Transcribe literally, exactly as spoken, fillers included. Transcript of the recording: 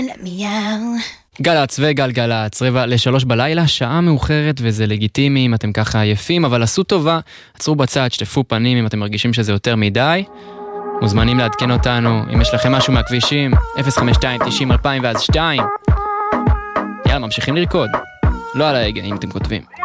Let me out. גלץ וגלגלץ, רבע לשלוש בלילה, שעה מאוחרת וזה לגיטימי אם אתם ככה עייפים, אבל עשו טובה, עצרו בצד, שטפו פנים אם אתם מרגישים שזה יותר מדי. מוזמנים לעדכן אותנו, אם יש לכם משהו מהכבישים, אפס חמש שתיים תשעים אלפיים ואז שתיים. יאללה, ממשיכים לרקוד. לא על ההגה, אם אתם כותבים.